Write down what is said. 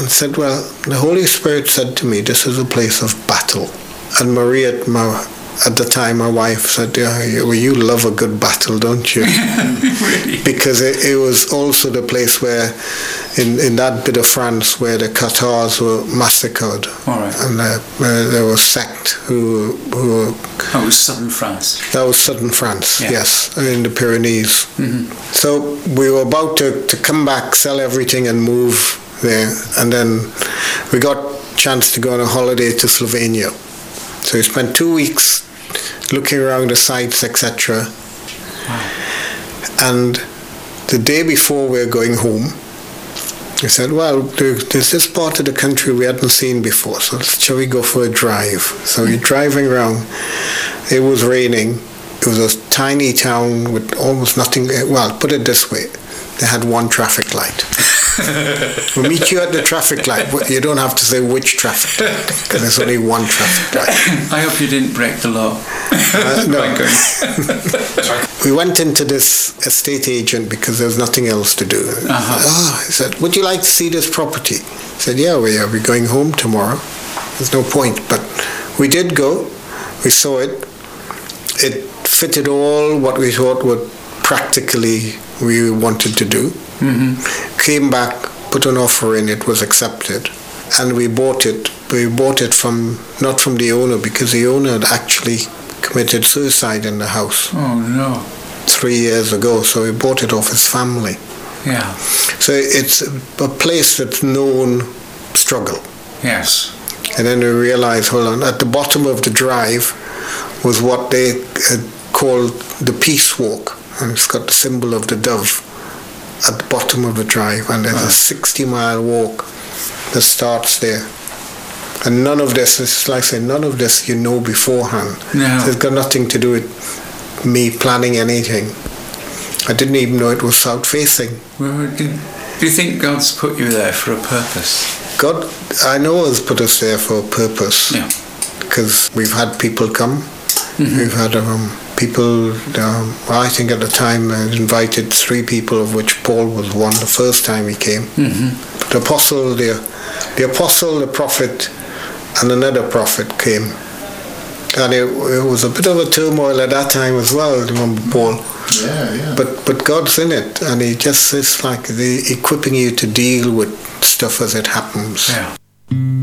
and said, well, the Holy Spirit said to me, this is a place of battle. And Maria, at the time, my wife said, well, you love a good battle, don't you? Really? Because it was also the place where, in that bit of France, where the Catars were massacred. All right. And there was sect who were... That was southern France. That was southern France, Yeah. yes, in the Pyrenees. Mm-hmm. So we were about to come back, sell everything and move there. And then we got a chance to go on a holiday to Slovenia. So we spent 2 weeks looking around the sites, etc. Wow. And the day before we were going home, we said, well, there's this part of the country we hadn't seen before, so shall we go for a drive? So we're driving around. It was raining. It was a tiny town with almost nothing. Well, put it this way, they had one traffic light. We'll meet you at the traffic light, but you don't have to say which traffic light, because there's only one traffic light. I hope you didn't break the law. No. We went into this estate agent because there was nothing else to do. He said, would you like to see this property? I said, yeah, we're going home tomorrow. There's no point. But we did go. We saw it. It fitted all what we thought would practically we wanted to do. Mm-hmm. Came back, put an offer in, it was accepted. And we bought it. We bought it not from the owner, because the owner had actually committed suicide in the house. Oh, no. 3 years ago, so we bought it off his family. Yeah. So it's a place that's known struggle. Yes. And then we realized, hold on, at the bottom of the drive was what they called the Peace Walk. And it's got the symbol of the dove at the bottom of the drive. And there's a 60-mile walk that starts there. And none of this, it's like I say, none of this you know beforehand. No. So it's got nothing to do with me planning anything. I didn't even know it was south-facing. Well, do you think God's put you there for a purpose? God, I know, has put us there for a purpose. Yeah. Because we've had people come. Mm-hmm. We've had people, I think at the time I invited 3 people, of which Paul was one the first time he came. Mm-hmm. The apostle, the prophet, and another prophet came. And it was a bit of a turmoil at that time as well, remember Paul? Yeah. But God's in it, and He just is like equipping you to deal with stuff as it happens. Yeah.